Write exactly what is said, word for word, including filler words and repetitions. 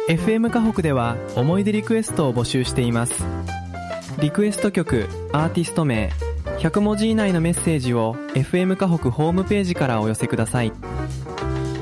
エフエム 河北では思い出リクエストを募集しています。リクエスト曲、アーティスト名、ひゃくもじ以内のメッセージを エフエム 河北ホームページからお寄せください。